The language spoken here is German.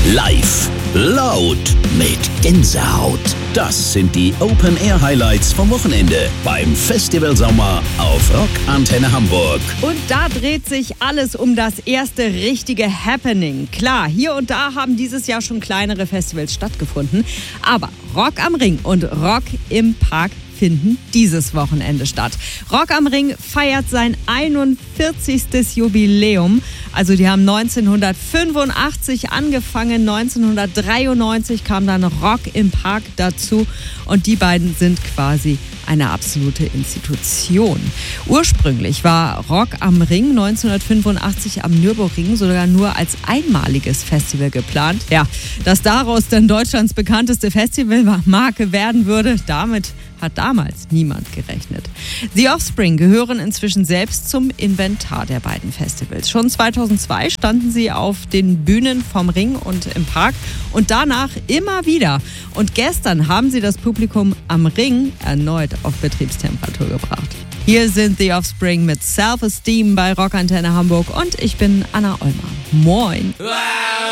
Live, laut, mit Gänsehaut. Das sind die Open-Air-Highlights vom Wochenende beim Festival Sommer auf Rock Antenne Hamburg. Und da dreht sich alles um das erste richtige Happening. Klar, hier und da haben dieses Jahr schon kleinere Festivals stattgefunden. Aber Rock am Ring und Rock im Park finden dieses Wochenende statt. Rock am Ring feiert sein 41. Jubiläum. Also die haben 1985 angefangen, 1993 kam dann Rock im Park dazu und die beiden sind quasi eine absolute Institution. Ursprünglich war Rock am Ring 1985 am Nürburgring sogar nur als einmaliges Festival geplant. Ja, dass daraus dann Deutschlands bekannteste Festivalmarke werden würde, damit hat damals niemand gerechnet. The Offspring gehören inzwischen selbst zum Inventar der beiden Festivals. Schon 2002 standen sie auf den Bühnen vom Ring und im Park und danach immer wieder. Und gestern haben sie das Publikum am Ring erneut auf Betriebstemperatur gebracht. Hier sind The Offspring mit Self-Esteem bei Rock Antenne Hamburg und ich bin Anna Ollmann. Moin!